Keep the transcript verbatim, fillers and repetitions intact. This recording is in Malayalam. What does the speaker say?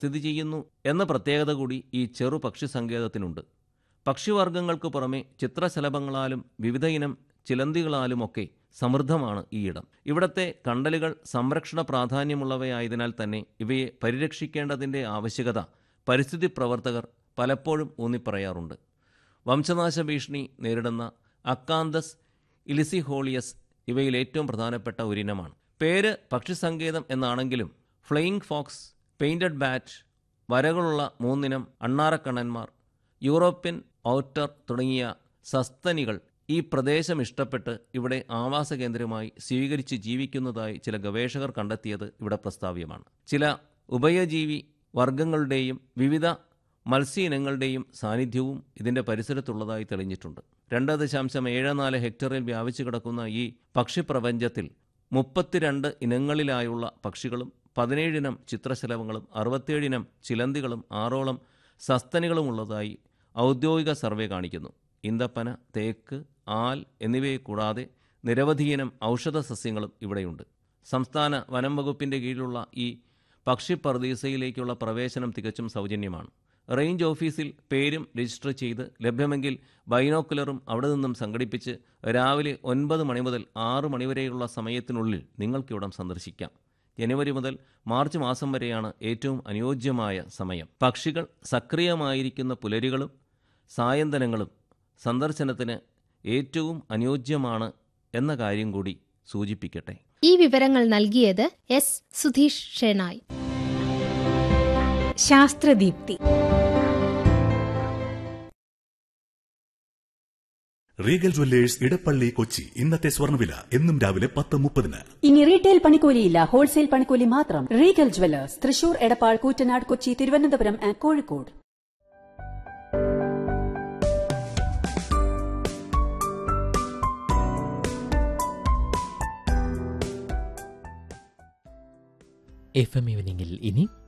സ്ഥിതി ചെയ്യുന്നു എന്ന പ്രത്യേകത കൂടി ഈ ചെറു പക്ഷി സങ്കേതത്തിനുണ്ട്. പക്ഷിവർഗങ്ങൾക്ക് പുറമെ ചിത്രശലഭങ്ങളാലും വിവിധ ഇനം ചിലന്തികളാലുമൊക്കെ സമൃദ്ധമാണ് ഈ ഇടം. ഇവിടത്തെ കണ്ടലുകൾ സംരക്ഷണ പ്രാധാന്യമുള്ളവയായതിനാൽ തന്നെ ഇവയെ പരിരക്ഷിക്കേണ്ടതിൻ്റെ ആവശ്യകത പരിസ്ഥിതി പ്രവർത്തകർ പലപ്പോഴും ഊന്നിപ്പറയാറുണ്ട്. വംശനാശ ഭീഷണി നേരിടുന്ന അക്കാന്തസ് ഇലിസിഹോളിയസ് ഇവയിൽ ഏറ്റവും പ്രധാനപ്പെട്ട ഒരിനമാണ്. പേര് പക്ഷിസങ്കേതം എന്നാണെങ്കിലും flying Fox, painted bat, വരകളുള്ള മൂന്നിനം അണ്ണാറക്കണ്ണന്മാർ, European outer തുടങ്ങിയ സസ്തനികൾ ഈ പ്രദേശം ഇഷ്ടപ്പെട്ട് ഇവിടെ ആവാസ കേന്ദ്രമായി സ്വീകരിച്ച് ജീവിക്കുന്നതായി ചില ഗവേഷകർ കണ്ടെത്തിയത് ഇവിടെ പ്രസ്താവ്യമാണ്. ചില ഉഭയജീവി വർഗങ്ങളുടെയും വിവിധ മത്സ്യ ഇനങ്ങളുടെയും സാന്നിധ്യവും ഇതിൻ്റെ പരിസരത്തുള്ളതായി തെളിഞ്ഞിട്ടുണ്ട്. രണ്ട് ദശാംശം ഏഴ് നാല് ഹെക്ടറിൽ വ്യാപിച്ചു കിടക്കുന്ന ഈ പക്ഷിപ്രപഞ്ചത്തിൽ മുപ്പത്തിരണ്ട് ഇനങ്ങളിലായുള്ള പക്ഷികളും പതിനേഴിനം ചിത്രശലഭങ്ങളും അറുപത്തിയേഴിനം ചിലന്തികളും ആറോളം സസ്തനികളും ഉള്ളതായി ഔദ്യോഗിക സർവേ കാണിക്കുന്നു. ഇന്തപ്പന, തേക്ക്, ആൽ എന്നിവയെ കൂടാതെ നിരവധിയിനം ഔഷധ സസ്യങ്ങളും ഇവിടെയുണ്ട്. സംസ്ഥാന വനം വകുപ്പിൻ്റെ കീഴിലുള്ള ഈ പക്ഷി പർദീസയിലേക്കുള്ള പ്രവേശനം തികച്ചും സൗജന്യമാണ്. റേഞ്ച് ഓഫീസിൽ പേരും രജിസ്റ്റർ ചെയ്ത് ലഭ്യമെങ്കിൽ ബൈനോക്കുലറും അവിടെ നിന്നും സംഘടിപ്പിച്ച് രാവിലെ ഒൻപത് മണി മുതൽ ആറ് മണിവരെയുള്ള സമയത്തിനുള്ളിൽ നിങ്ങൾക്കിവിടം സന്ദർശിക്കാം. ജനുവരി മുതൽ മാർച്ച് മാസം വരെയാണ് ഏറ്റവും അനുയോജ്യമായ സമയം. പക്ഷികൾ സക്രിയമായിരിക്കുന്ന പുലരികളും സായന്തനങ്ങളും സന്ദർശനത്തിന് ഏറ്റവും അനുയോജ്യമാണ് എന്ന കാര്യം കൂടി സൂചിപ്പിക്കട്ടെ. ഈ വിവരങ്ങൾ നൽകിയത് S Sudheesh Shenoy. ശാസ്ത്രദീപ്തി. Regal Jewellers Edappally Kochi. ഇന്നത്തെ സ്വർണ്ണവില എന്നും രാവിലെ പത്ത് മുപ്പതിന്. ഇനി റീറ്റെയിൽ പണിക്കൂലിയില്ല, ഹോൾസെയിൽ പണിക്കൂലി മാത്രം. Regal Jewellers, Thrissur, Edappal, Koottanad, Kochi, Thiruvananthapuram and Kozhikode. F M ഈവനിങ്ങിൽ ഇനി